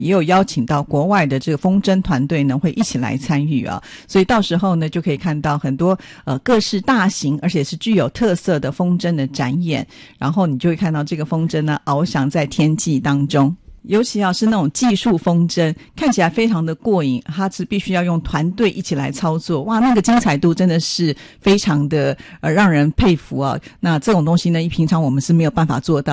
也有邀请到国外的这个风筝团队呢会一起来参与啊，所以到时候呢就可以看到很多各式大型而且是具有特色的风筝的展演，然后你就会看到这个风筝呢翱翔在天际当中。尤其是那种技术风筝，看起来非常的过瘾，它是必须要用团队一起来操作，哇，那个精彩度真的是非常的让人佩服啊。那这种东西呢，平常我们是没有办法做到。